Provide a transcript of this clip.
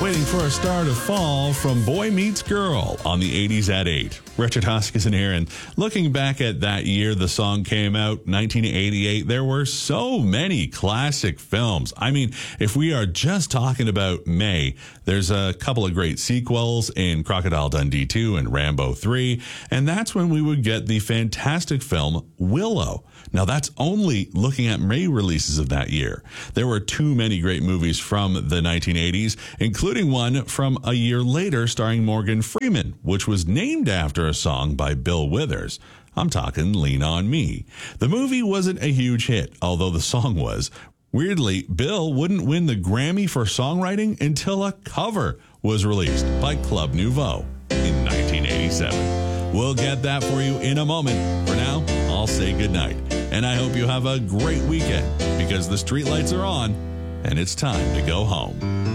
Waiting for a star to fall from Boy Meets Girl on the 80s at 8. Richard Huskisson here, and looking back at that year the song came out, 1988, there were so many classic films. I mean, if we are just talking about May, there's a couple of great sequels in Crocodile Dundee 2 and Rambo 3, and that's when we would get the fantastic film Willow. Now, that's only looking at May releases of that year. There were too many great movies from the 1980s, including one from a year later starring Morgan Freeman, which was named after a song by Bill Withers. I'm talking Lean On Me. The movie wasn't a huge hit, although the song was. Weirdly, Bill wouldn't win the Grammy for songwriting until a cover was released by Club Nouveau in 1987. We'll get that for you in a moment. For now, I'll say goodnight. And I hope you have a great weekend because the streetlights are on and it's time to go home.